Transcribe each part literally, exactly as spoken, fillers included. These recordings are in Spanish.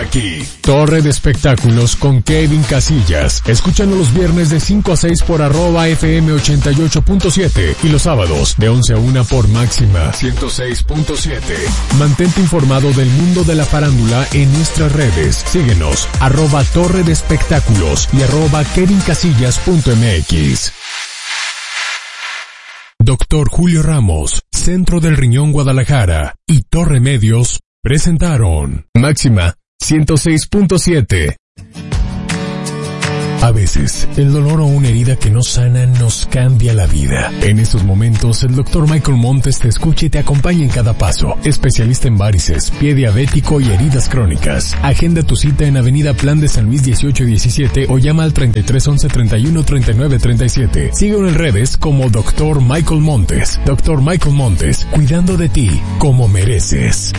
aquí. Torre de Espectáculos con Kevin Casillas. Escúchalo los viernes de cinco a seis por arroba F M ochenta y ocho punto siete y los sábados de once a una por Máxima ciento seis punto siete. Mantente informado del mundo de la farándula en nuestras redes. Síguenos, arroba Torre de Espectáculos y arroba Kevin Casillas punto M X. Doctor Julio Ramos, Centro del Riñón Guadalajara y Torre Medios presentaron Máxima ciento seis punto siete. A veces, el dolor o una herida que no sana nos cambia la vida. En estos momentos, el doctor Michael Montes te escucha y te acompaña en cada paso. Especialista en varices, pie diabético y heridas crónicas. Agenda tu cita en Avenida Plan de San Luis dieciocho diecisiete o llama al treinta y tres once treinta y uno treinta y nueve treinta y siete. Síguelo en redes como doctor Michael Montes. doctor Michael Montes, cuidando de ti como mereces.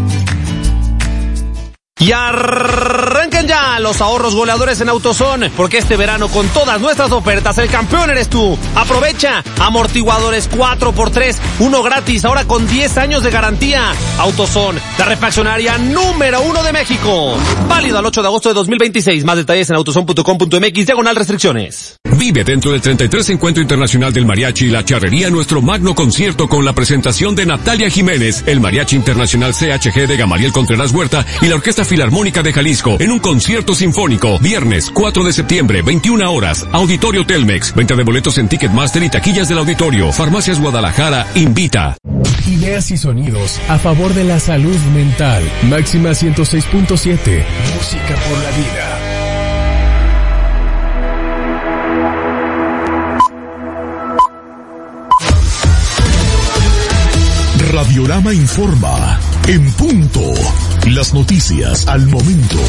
Y arranquen ya los ahorros goleadores en AutoZone, porque este verano con todas nuestras ofertas el campeón eres tú. Aprovecha, amortiguadores cuatro por tres, uno gratis, ahora con diez años de garantía. AutoZone, la refaccionaria número uno de México. Válido al ocho de agosto de dos mil veintiséis. Más detalles en autozone punto com punto m x, diagonal restricciones. Vive dentro del treinta y tres Encuentro Internacional del Mariachi y la Charrería nuestro magno concierto con la presentación de Natalia Jiménez, el Mariachi Internacional C H G de Gamaliel Contreras Huerta y la Orquesta Filarmónica de Jalisco en un concierto sinfónico. Viernes cuatro de septiembre, veintiuna horas, Auditorio Telmex. Venta de boletos en Ticketmaster y taquillas del auditorio. Farmacias Guadalajara invita. Ideas y sonidos a favor de la salud mental. Máxima ciento seis punto siete. Música por la vida. Radiorama informa. En punto. Las noticias al momento.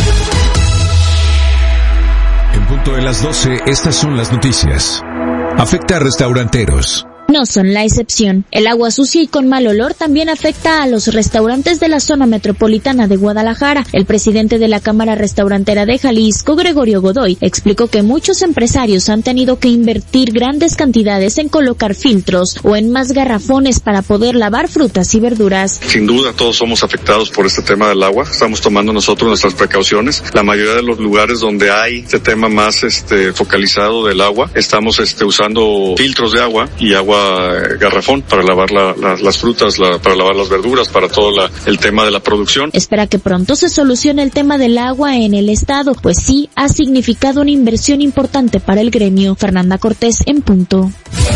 En punto de las doce, estas son las noticias. Afecta a restauranteros. No son la excepción. El agua sucia y con mal olor también afecta a los restaurantes de la zona metropolitana de Guadalajara. El presidente de la Cámara Restaurantera de Jalisco, Gregorio Godoy, explicó que muchos empresarios han tenido que invertir grandes cantidades en colocar filtros o en más garrafones para poder lavar frutas y verduras. Sin duda todos somos afectados por este tema del agua. Estamos tomando nosotros nuestras precauciones. La mayoría de los lugares donde hay este tema más este focalizado del agua, estamos este usando filtros de agua y agua garrafón para lavar la, la, las frutas, la, para lavar las verduras, para todo la, el tema de la producción. Espera que pronto se solucione el tema del agua en el estado, pues sí ha significado una inversión importante para el gremio. Fernanda Cortés, en punto.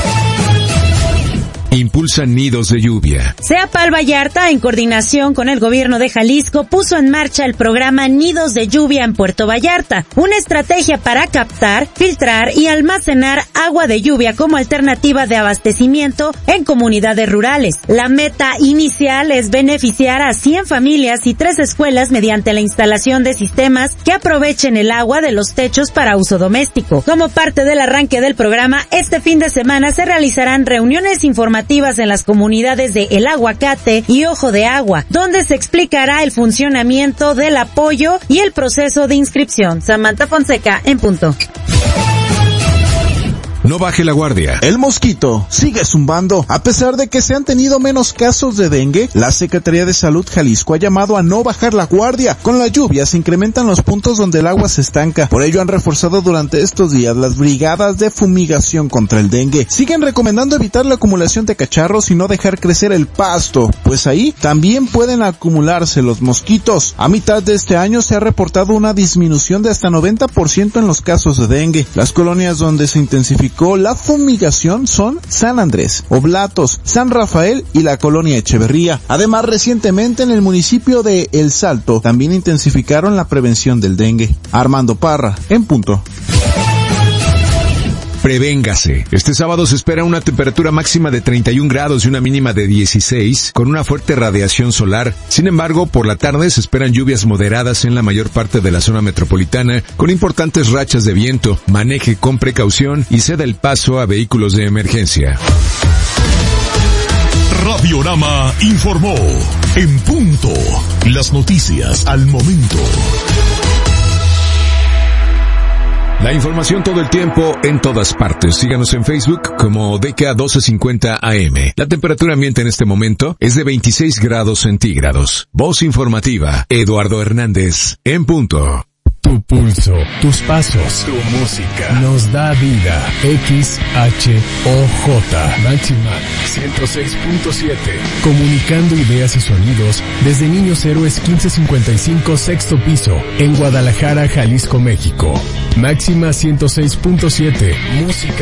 Impulsan nidos de lluvia. Ceapal Vallarta, en coordinación con el gobierno de Jalisco, puso en marcha el programa Nidos de Lluvia en Puerto Vallarta, una estrategia para captar, filtrar y almacenar agua de lluvia como alternativa de abastecimiento en comunidades rurales. La meta inicial es beneficiar a cien familias y tres escuelas mediante la instalación de sistemas que aprovechen el agua de los techos para uso doméstico. Como parte del arranque del programa, este fin de semana se realizarán reuniones informativas en las comunidades de El Aguacate y Ojo de Agua, donde se explicará el funcionamiento del apoyo y el proceso de inscripción. Samantha Fonseca, en punto. No baje la guardia. El mosquito sigue zumbando. A pesar de que se han tenido menos casos de dengue, la Secretaría de Salud Jalisco ha llamado a no bajar la guardia. Con la lluvia se incrementan los puntos donde el agua se estanca. Por ello han reforzado durante estos días las brigadas de fumigación contra el dengue. Siguen recomendando evitar la acumulación de cacharros y no dejar crecer el pasto, pues ahí también pueden acumularse los mosquitos. A mitad de este año se ha reportado una disminución de hasta noventa por ciento en los casos de dengue. Las colonias donde se intensificó la fumigación son San Andrés, Oblatos, San Rafael y la colonia Echeverría. Además, recientemente en el municipio de El Salto también intensificaron la prevención del dengue. Armando Parra, en punto. Prevéngase. Este sábado se espera una temperatura máxima de treinta y un grados y una mínima de dieciséis, con una fuerte radiación solar. Sin embargo, por la tarde se esperan lluvias moderadas en la mayor parte de la zona metropolitana, con importantes rachas de viento. Maneje con precaución y ceda el paso a vehículos de emergencia. Radiorama informó. En punto. Las noticias al momento. La información todo el tiempo, en todas partes. Síganos en Facebook como D K doce cincuenta A M. La temperatura ambiente en este momento es de veintiséis grados centígrados. Voz informativa, Eduardo Hernández, en punto. Tu pulso, tus pasos, tu música, nos da vida. X H O J, Máxima ciento seis punto siete. Comunicando ideas y sonidos desde Niños Héroes quince cincuenta y cinco, sexto piso, en Guadalajara, Jalisco, México. Máxima ciento seis punto siete, música